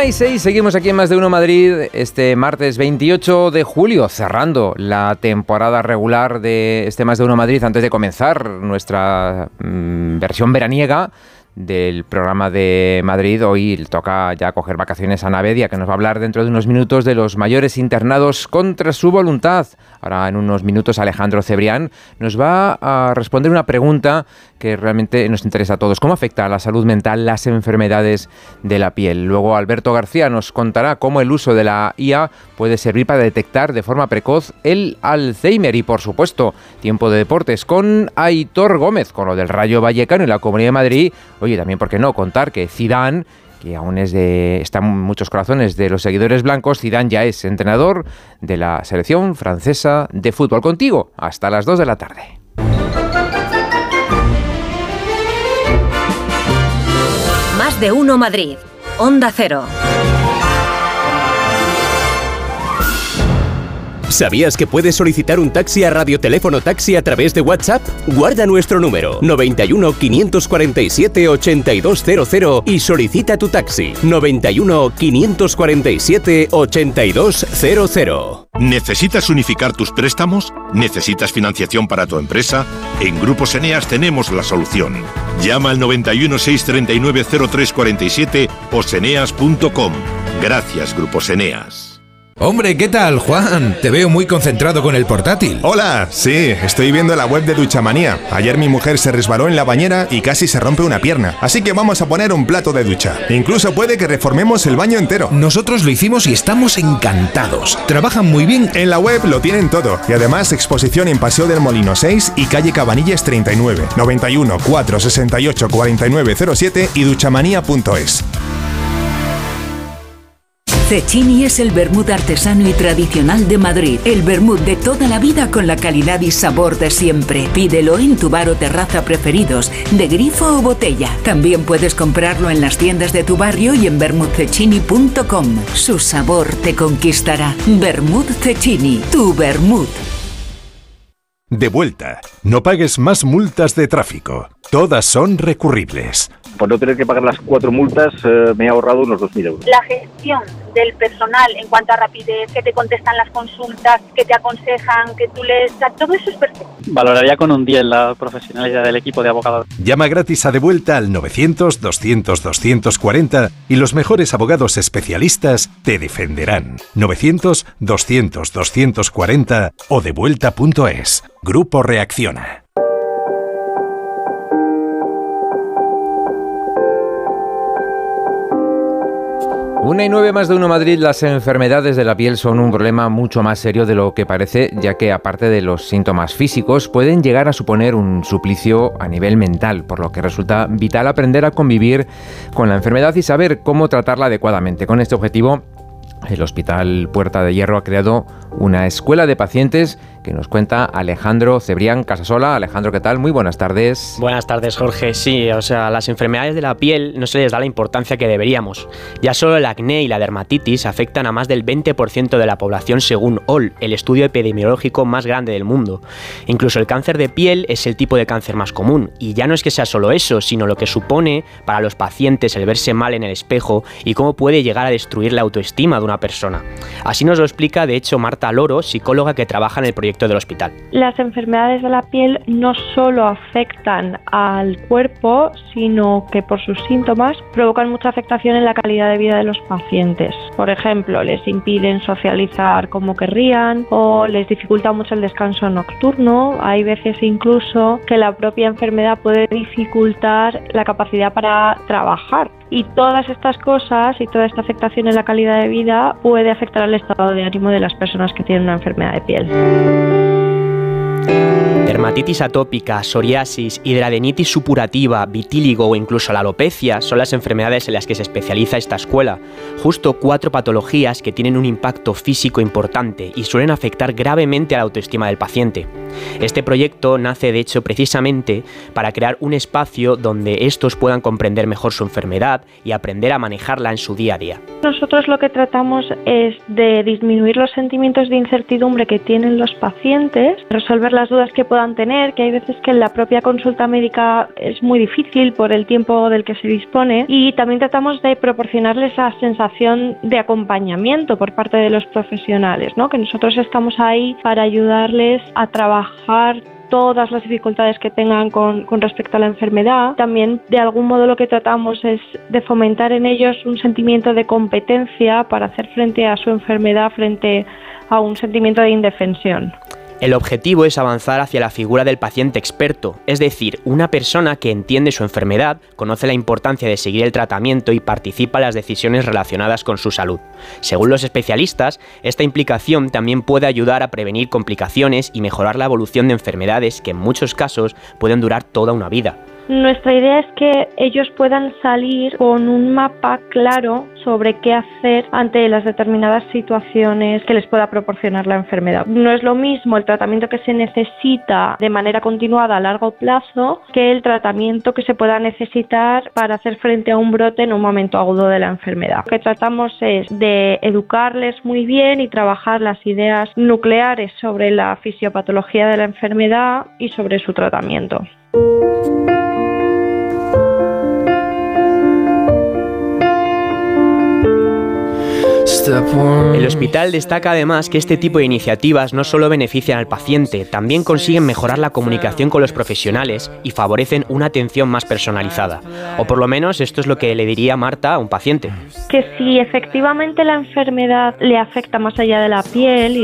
1:06, seguimos aquí en Más de Uno Madrid, este martes 28 de julio, cerrando la temporada regular de este Más de Uno Madrid antes de comenzar nuestra versión veraniega del programa de Madrid. Hoy toca ya coger vacaciones a Navedia, que nos va a hablar dentro de unos minutos de los mayores internados contra su voluntad. Ahora, en unos minutos, Alejandro Cebrián nos va a responder una pregunta que realmente nos interesa a todos. ¿Cómo afecta a la salud mental las enfermedades de la piel? Luego, Alberto García nos contará cómo el uso de la IA puede servir para detectar de forma precoz el Alzheimer. Y, por supuesto, tiempo de deportes con Aitor Gómez, con lo del Rayo Vallecano y la Comunidad de Madrid. Oye, también, ¿por qué no contar que Zidane, que aún está en muchos corazones de los seguidores blancos, Zidane ya es entrenador de la selección francesa de fútbol? Contigo, hasta las 2 de la tarde. Más de Uno Madrid, Onda Cero. ¿Sabías que puedes solicitar un taxi a Radioteléfono Taxi a través de WhatsApp? Guarda nuestro número 91 547 8200 y solicita tu taxi 91 547 8200. ¿Necesitas unificar tus préstamos? ¿Necesitas financiación para tu empresa? En Grupos Eneas tenemos la solución. Llama al 91 639 0347 o seneas.com. Gracias, Grupos Eneas. Hombre, ¿qué tal, Juan? Te veo muy concentrado con el portátil. Hola, sí, estoy viendo la web de Duchamanía. Ayer mi mujer se resbaló en la bañera y casi se rompe una pierna. Así que vamos a poner un plato de ducha. Incluso puede que reformemos el baño entero. Nosotros lo hicimos y estamos encantados. Trabajan muy bien. En la web lo tienen todo. Y además exposición en Paseo del Molino 6 y calle Cabanillas 39. 91 468 4907 y duchamanía.es. Cecchini es el vermut artesano y tradicional de Madrid. El vermut de toda la vida con la calidad y sabor de siempre. Pídelo en tu bar o terraza preferidos, de grifo o botella. También puedes comprarlo en las tiendas de tu barrio y en vermutcecchini.com. Su sabor te conquistará. Vermut Cecchini, tu vermut. De vuelta. No pagues más multas de tráfico. Todas son recurribles. Por no tener que pagar las 4 multas, me he ahorrado unos 2.000 euros. La gestión del personal en cuanto a rapidez, que te contestan las consultas, que te aconsejan, que tú lees, todo eso es perfecto. Valoraría con un 10 la profesionalidad del equipo de abogados. Llama gratis a De Vuelta al 900-200-240 y los mejores abogados especialistas te defenderán. 900-200-240 o devuelta.es. Grupo Reacciona. 1:09 Más de Uno Madrid. Las enfermedades de la piel son un problema mucho más serio de lo que parece, ya que aparte de los síntomas físicos, pueden llegar a suponer un suplicio a nivel mental, por lo que resulta vital aprender a convivir con la enfermedad y saber cómo tratarla adecuadamente. Con este objetivo, el Hospital Puerta de Hierro ha creado una escuela de pacientes que nos cuenta Alejandro Cebrián Casasola. Alejandro, ¿qué tal? Muy buenas tardes. Buenas tardes, Jorge. Sí, las enfermedades de la piel no se les da la importancia que deberíamos. Ya solo el acné y la dermatitis afectan a más del 20% de la población según OL, el estudio epidemiológico más grande del mundo. Incluso el cáncer de piel es el tipo de cáncer más común. Y ya no es que sea solo eso, sino lo que supone para los pacientes el verse mal en el espejo y cómo puede llegar a destruir la autoestima de una persona. Así nos lo explica, de hecho, Marta Loro, psicóloga que trabaja en el proyecto del hospital. Las enfermedades de la piel no solo afectan al cuerpo, sino que por sus síntomas provocan mucha afectación en la calidad de vida de los pacientes. Por ejemplo, les impiden socializar como querrían o les dificulta mucho el descanso nocturno. Hay veces incluso que la propia enfermedad puede dificultar la capacidad para trabajar. Y todas estas cosas y toda esta afectación en la calidad de vida puede afectar al estado de ánimo de las personas que tienen una enfermedad de piel. Dermatitis atópica, psoriasis, hidradenitis supurativa, vitíligo o incluso la alopecia son las enfermedades en las que se especializa esta escuela. Justo 4 patologías que tienen un impacto físico importante y suelen afectar gravemente a la autoestima del paciente. Este proyecto nace de hecho precisamente para crear un espacio donde estos puedan comprender mejor su enfermedad y aprender a manejarla en su día a día. Nosotros lo que tratamos es de disminuir los sentimientos de incertidumbre que tienen los pacientes, resolver las dudas que puedan puedan tener, que hay veces que en la propia consulta médica es muy difícil por el tiempo del que se dispone, y también tratamos de proporcionarles la sensación de acompañamiento por parte de los profesionales, ¿no? Que nosotros estamos ahí para ayudarles a trabajar todas las dificultades que tengan con respecto a la enfermedad. También, de algún modo, lo que tratamos es de fomentar en ellos un sentimiento de competencia para hacer frente a su enfermedad, frente a un sentimiento de indefensión. El objetivo es avanzar hacia la figura del paciente experto, es decir, una persona que entiende su enfermedad, conoce la importancia de seguir el tratamiento y participa en las decisiones relacionadas con su salud. Según los especialistas, esta implicación también puede ayudar a prevenir complicaciones y mejorar la evolución de enfermedades que en muchos casos pueden durar toda una vida. Nuestra idea es que ellos puedan salir con un mapa claro sobre qué hacer ante las determinadas situaciones que les pueda proporcionar la enfermedad. No es lo mismo el tratamiento que se necesita de manera continuada a largo plazo que el tratamiento que se pueda necesitar para hacer frente a un brote en un momento agudo de la enfermedad. Lo que tratamos es de educarles muy bien y trabajar las ideas nucleares sobre la fisiopatología de la enfermedad y sobre su tratamiento. El hospital destaca además que este tipo de iniciativas no solo benefician al paciente, también consiguen mejorar la comunicación con los profesionales y favorecen una atención más personalizada. O por lo menos esto es lo que le diría Marta a un paciente. Que si efectivamente la enfermedad le afecta más allá de la piel